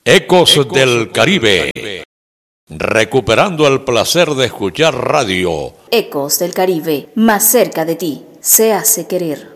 Ecos del Caribe. Recuperando el placer de escuchar radio. Ecos del Caribe, más cerca de ti, se hace querer.